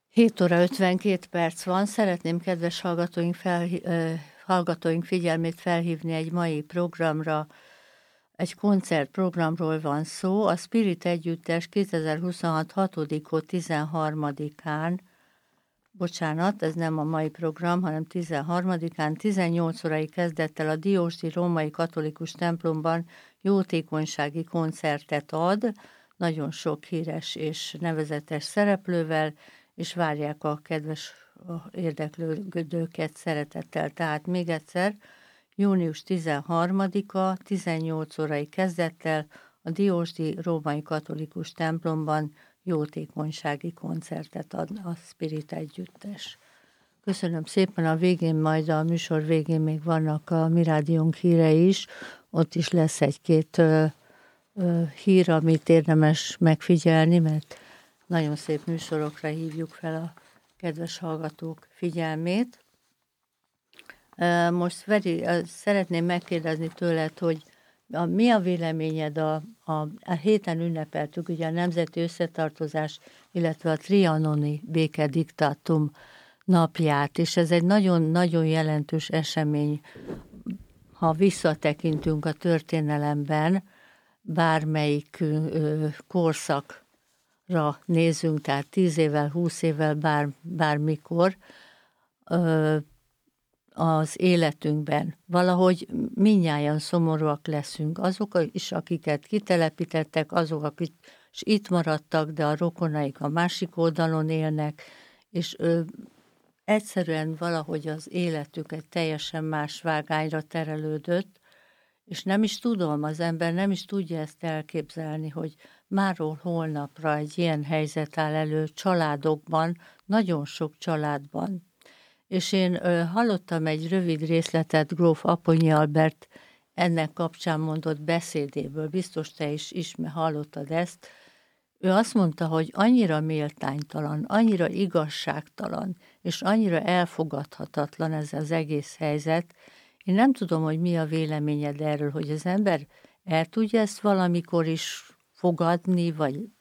7 óra 52 perc van. Szeretném kedves hallgatóink figyelmét felhívni egy mai programra. Egy koncertprogramról van szó. A Spirit Együttes 2026. 6-tól 13-án, bocsánat, ez nem a mai program, hanem 13-án 18 órai kezdettel a Diósdi Római Katolikus templomban jótékonysági koncertet ad, nagyon sok híres és nevezetes szereplővel, és várják a kedves érdeklődőket szeretettel. Tehát még egyszer, június 13-a, 18 órai kezdettel a Diósdi Római Katolikus templomban jótékonysági koncertet ad a Spirit Együttes. Köszönöm szépen, a végén, majd a műsor végén még vannak a Mi Rádiónk hírei is, ott is lesz egy-két hír, amit érdemes megfigyelni, mert nagyon szép műsorokra hívjuk fel a kedves hallgatók figyelmét. Most Veri, szeretném megkérdezni tőled, hogy mi a véleményed a héten ünnepeltük ugye a Nemzeti Összetartozás, illetve a trianoni békediktátum napját, és ez egy nagyon-nagyon jelentős esemény, ha visszatekintünk a történelemben, bármelyik korszakra nézünk, tehát 10 évvel, 20 évvel, bármikor az életünkben. Valahogy mindnyájan szomorúak leszünk. Azok is, akiket kitelepítettek, azok, akik is itt maradtak, de a rokonaik a másik oldalon élnek, és egyszerűen valahogy az életük egy teljesen más vágányra terelődött, és nem is tudom, az ember nem is tudja ezt elképzelni, hogy máról holnapra egy ilyen helyzet áll elő családokban, nagyon sok családban. És én hallottam egy rövid részletet Gróf Aponyi Albert ennek kapcsán mondott beszédéből, biztos te is hallottad ezt. Ő azt mondta, hogy annyira méltánytalan, annyira igazságtalan, és annyira elfogadhatatlan ez az egész helyzet. Én nem tudom, hogy mi a véleményed erről, hogy az ember el tudja ezt valamikor is fogadni, vagy...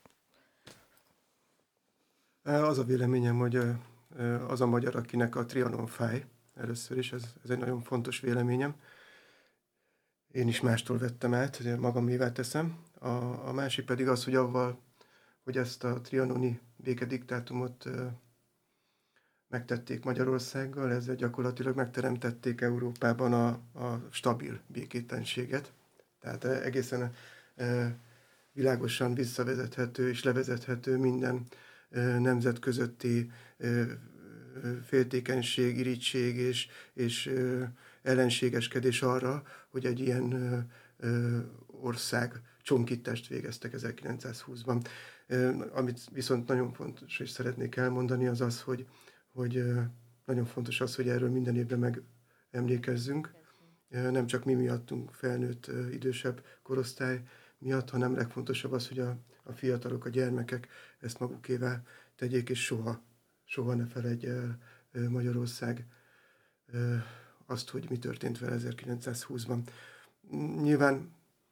Az a véleményem, hogy az a magyar, akinek a Trianon fáj, először is, ez egy nagyon fontos véleményem. Én is mástól vettem át, hogy magamévá teszem. A másik pedig az, hogy avval, hogy ezt a trianoni békediktátumot megtették Magyarországgal, ezzel gyakorlatilag megteremtették Európában a stabil békétlenséget. Tehát egészen világosan visszavezethető és levezethető minden nemzet közötti féltékenység, irigység és ellenségeskedés arra, hogy egy ilyen ország csonkítást végeztek 1920-ban. Amit viszont nagyon fontos, és szeretnék elmondani, az az, hogy nagyon fontos az, hogy erről minden évben megemlékezzünk. Nem csak mi miattunk, felnőtt, idősebb korosztály miatt, hanem legfontosabb az, hogy a fiatalok, a gyermekek ezt magukévá tegyék, és soha ne feledje el Magyarország azt, hogy mi történt vele 1920-ban. Nyilván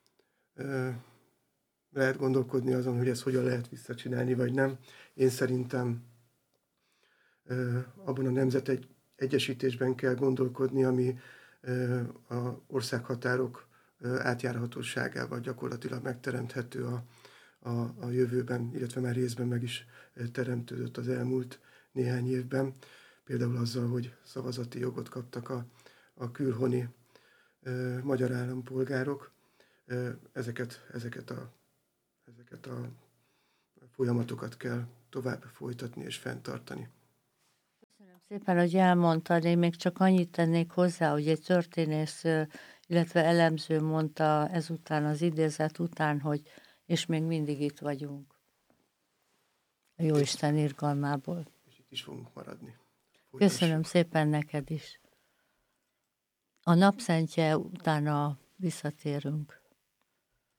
lehet gondolkodni azon, hogy ezt hogyan lehet visszacsinálni, vagy nem. Én szerintem abban a nemzetegyesítésben kell gondolkodni, ami a országhatárok átjárhatóságával gyakorlatilag megteremthető a jövőben, illetve már részben meg is teremtődött az elmúlt néhány évben. Például azzal, hogy szavazati jogot kaptak a külhoni magyar állampolgárok. Ezeket a folyamatokat kell tovább folytatni és fenntartani. Köszönöm szépen, hogy elmondtad. Én még csak annyit tennék hozzá, hogy egy történész, illetve elemző mondta ezután, az idézet után, hogy és még mindig itt vagyunk. A Jóisten irgalmából. És itt is fogunk maradni. Köszönöm szépen neked is. A napszentje utána visszatérünk.